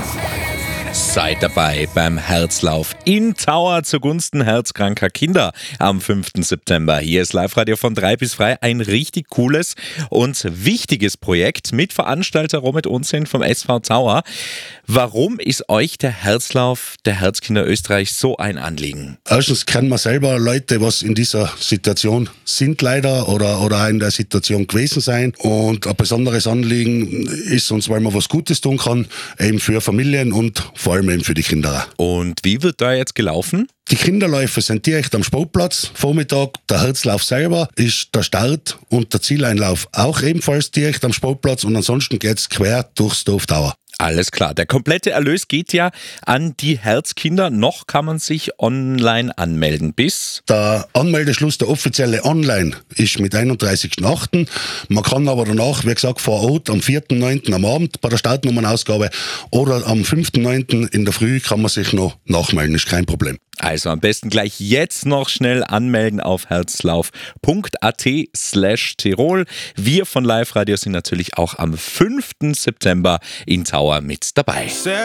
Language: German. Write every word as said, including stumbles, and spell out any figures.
Seid dabei beim Herzlauf in Tauer zugunsten herzkranker Kinder am fünften September. Hier ist Live-Radio von drei bis frei, ein richtig cooles und wichtiges Projekt mit Veranstalter Robert Unzin vom S V Tauer. Warum ist euch der Herzlauf der Herzkinder Österreich so ein Anliegen? Erstens kennen wir selber Leute, was in dieser Situation sind leider oder, oder auch in der Situation gewesen sein. Und ein besonderes Anliegen ist uns, weil man was Gutes tun kann, eben für Familien und vor allem eben für die Kinder. Und wie wird da jetzt gelaufen? Die Kinderläufe sind direkt am Sportplatz. Vormittag der Herzlauf selber ist der Start und der Zieleinlauf auch ebenfalls direkt am Sportplatz. Und ansonsten geht's quer durchs Dorf Tauer. Alles klar. Der komplette Erlös geht ja an die Herzkinder. Noch kann man sich online anmelden bis... Der Anmeldeschluss, der offizielle Online, ist mit einunddreißigsten achten Man kann aber danach, wie gesagt, vor Ort am vierten neunten am Abend bei der Startnummernausgabe oder am fünften neunten in der Früh kann man sich noch nachmelden, ist kein Problem. Also am besten gleich jetzt noch schnell anmelden auf herzlauf.at slash Tirol. Wir von Live Radio sind natürlich auch am fünften September in Tauer mit dabei.